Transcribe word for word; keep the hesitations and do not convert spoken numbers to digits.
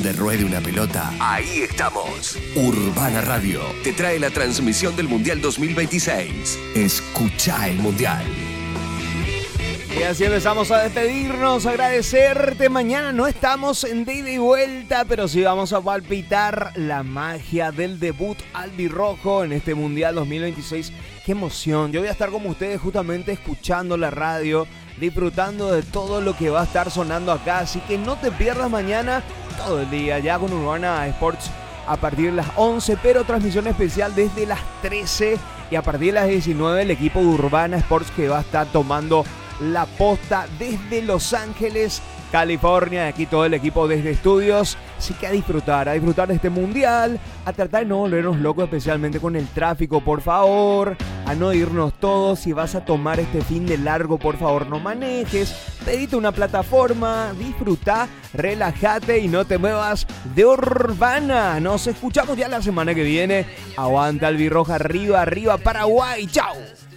donde ruede una pelota, ahí estamos. Urbana Radio te trae la transmisión del Mundial dos mil veintiséis. Escuchá el Mundial. Y así empezamos a despedirnos, agradecerte. Mañana no estamos en ida y vuelta, pero sí vamos a palpitar la magia del debut albirrojo en este Mundial dos mil veintiséis. ¡Qué emoción! Yo voy a estar como ustedes justamente escuchando la radio, disfrutando de todo lo que va a estar sonando acá. Así que no te pierdas mañana todo el día ya con Urbana Sports a partir de las once, pero transmisión especial desde las trece y a partir de las diecinueve el equipo de Urbana Sports que va a estar tomando la posta desde Los Ángeles, California. Aquí todo el equipo desde estudios. Así que a disfrutar, a disfrutar de este mundial, a tratar de no volvernos locos, especialmente con el tráfico, por favor, a no irnos todos. Si vas a tomar este fin de largo, por favor no manejes, pedite una plataforma, disfruta, relájate y no te muevas de Urbana. Nos escuchamos ya la semana que viene. Aguanta albirroja, arriba, arriba Paraguay, chao.